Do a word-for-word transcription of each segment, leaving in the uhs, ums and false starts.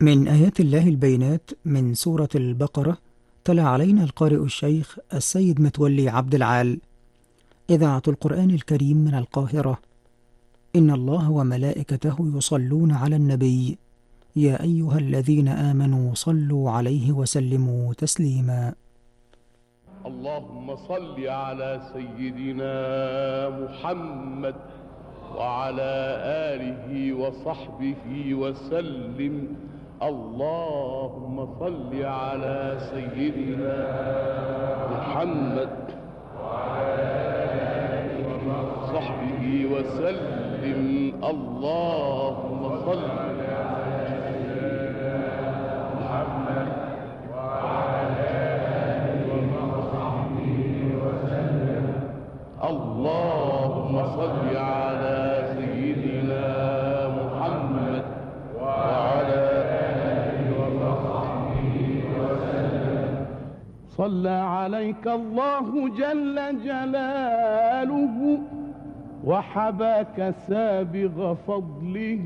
من آيات الله البينات من سورة البقرة. تلا علينا القارئ الشيخ السيد متولي عبد العال. إذاعة القرآن الكريم من القاهرة. إن الله وملائكته يصلون على النبي، يا أيها الذين آمنوا صلوا عليه وسلموا تسليما. اللهم صل على سيدنا محمد وعلى آله وصحبه وسلم. اللهم صل على سيدنا محمد وعلى آله وصحبه وسلم. اللهم صل على سيدنا محمد وعلى آله وصحبه وسلم. اللهم صل على سيدنا محمد وعلى آله وصحبه وسلم. صلى عليك الله جل جلاله وحباك سابغ فضله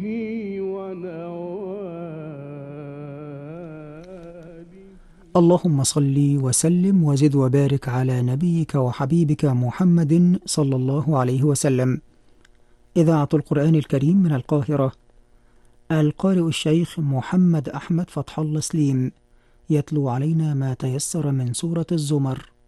ونواله. اللهم صل وسلم وزد وبارك على نبيك وحبيبك محمد صلى الله عليه وسلم. إذاعة القرآن الكريم من القاهرة. القارئ الشيخ محمد أحمد فتح الله سليم يتلو علينا ما تيسر من سورة الزمر